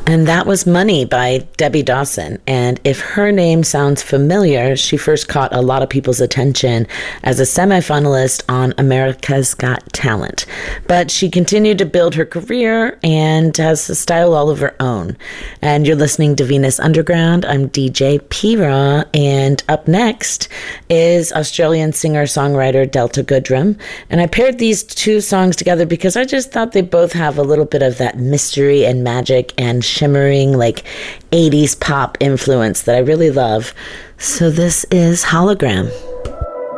And that was Money by Debbie Dawson. And if her name sounds familiar, she first caught a lot of people's attention as a semifinalist on America's Got Talent. But she continued to build her career and has a style all of her own. And you're listening to Venus Underground. I'm DJ P-Raw. And up next is Australian singer-songwriter Delta Goodrem. And I paired these two songs together because I just thought they both have a little bit of that mystery and magic and shimmering like 80s pop influence that I really love. So this is Hologram.